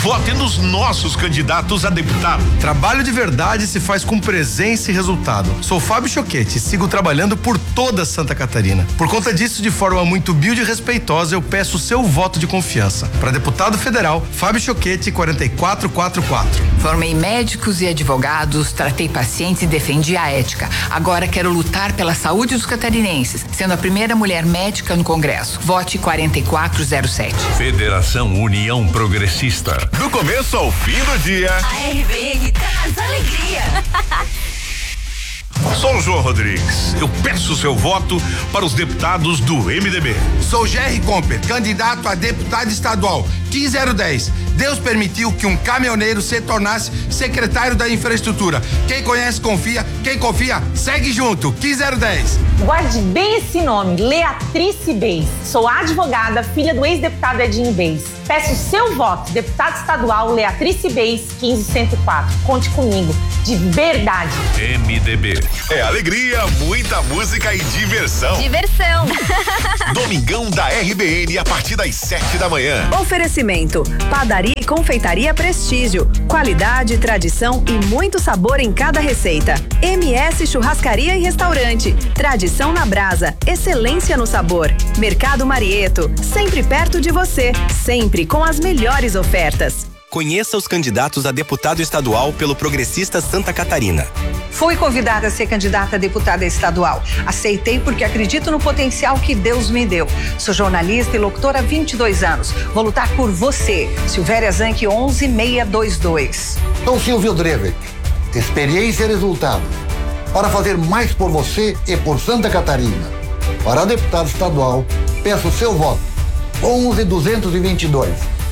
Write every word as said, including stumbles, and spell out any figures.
Vote nos nossos candidatos a deputado. Trabalho de verdade se faz com presença e resultado. Sou Fábio Choquete e sigo trabalhando por toda Santa Catarina. Por conta disso, de forma muito humilde e respeitosa, eu peço o seu voto de confiança. Para deputado federal, Fábio Choquete, quatro quatro quatro quatro. Formei médicos e advogados, tratei pacientes e defendi a ética. Agora quero lutar pela saúde dos catarinenses, sendo a primeira mulher médica no Congresso. Vote quatro quatro zero sete. Federação União Progressista. Do começo ao fim do dia. A R B N traz alegria. Sou o João Rodrigues. Eu peço seu voto para os deputados do M D B. Sou Jerry Comper, candidato a deputado estadual, quinze zero dez. Deus permitiu que um caminhoneiro se tornasse secretário da infraestrutura. Quem conhece, confia. Quem confia, segue junto. quinze zero dez. Guarde bem esse nome, Leatrice Beis. Sou advogada, filha do ex-deputado Edinho Beis. Peço seu voto, deputado estadual Leatrice Beis, quinze cento e quatro. Conte comigo, de verdade. M D B. É alegria, muita música e diversão. Diversão. Domingão da R B N a partir das sete da manhã. Oferecimento: Padaria e Confeitaria Prestígio. Qualidade, tradição e muito sabor em cada receita. M S Churrascaria e Restaurante. Tradição na brasa, excelência no sabor. Mercado Marieto, sempre perto de você, sempre com as melhores ofertas. Conheça os candidatos a deputado estadual pelo Progressista Santa Catarina. Fui convidada a ser candidata a deputada estadual. Aceitei porque acredito no potencial que Deus me deu. Sou jornalista e locutora há vinte e dois anos. Vou lutar por você. Silvéria Zanck, onze seiscentos e vinte e dois. Sou Silvio Drever. Experiência e resultado. Para fazer mais por você e por Santa Catarina. Para deputado estadual, peço seu voto. onze duzentos e vinte e dois.